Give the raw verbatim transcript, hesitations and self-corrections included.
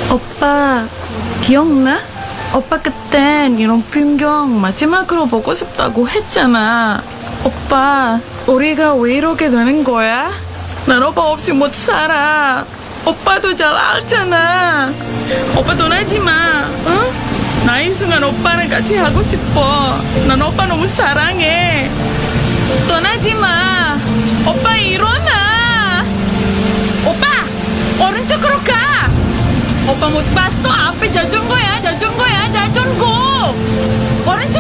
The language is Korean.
오빠 기억나? 오빠 그땐 이런 풍경 마지막으로 보고 싶다고 했잖아. 오빠 우리가 왜 이렇게 되는 거야? 난 오빠 없이 못 살아. 오빠도 잘 알잖아. 오빠 떠나지 마. 응? 나 이 순간 오빠랑 같이 하고 싶어. 난 오빠 너무 사랑해. 떠나지 마. 오빠 일어나.